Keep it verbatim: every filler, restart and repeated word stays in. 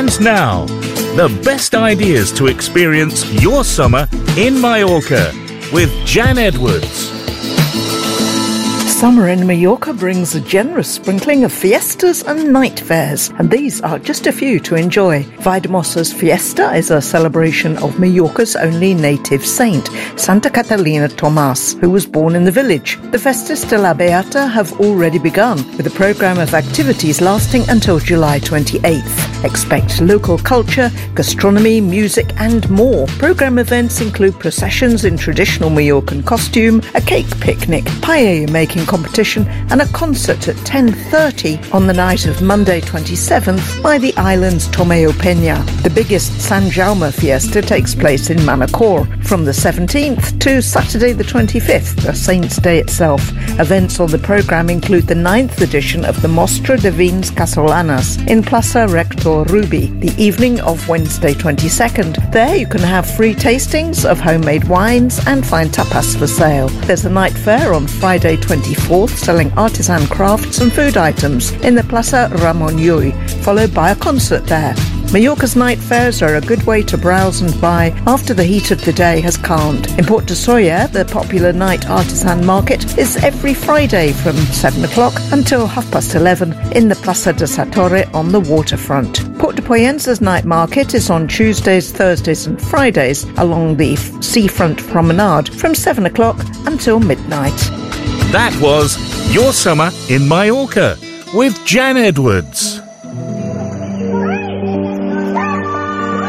And now, the best ideas to experience your summer in Mallorca with Jan Edwards. Summer in Mallorca brings a generous sprinkling of fiestas and night fairs, and these are just a few to enjoy. Valldemosa's Fiesta is a celebration of Mallorca's only native saint, Santa Catalina Tomas, who was born in the village. The Festas de la Beata have already begun, with a programme of activities lasting until July twenty-eighth. Expect local culture, gastronomy, music and more. Programme events include processions in traditional Mallorcan costume, a cake picnic, paella making competition and a concert at ten thirty on the night of Monday twenty-seventh by the island's Tomeo Peña. The biggest San Jaume fiesta takes place in Manacor from the seventeenth to Saturday the twenty-fifth, the Saint's Day itself. Events on the programme include the ninth edition of the Mostra de Vins Casolanas in Plaza Rector Rubi, the evening of Wednesday twenty-second. There you can have free tastings of homemade wines and find tapas for sale. There's a night fair on Friday twenty-fourth, selling artisan crafts and food items in the Plaza Ramon Llull, followed by a concert there. Mallorca's night fairs are a good way to browse and buy after the heat of the day has calmed. In Port de Sóller, the popular night artisan market is every Friday from seven o'clock until half past eleven in the Plaza de Sa Torre on the waterfront. Port de Poyensa's night market is on Tuesdays, Thursdays and Fridays along the seafront promenade from seven o'clock until midnight. That was Your Summer in Mallorca with Jan Edwards.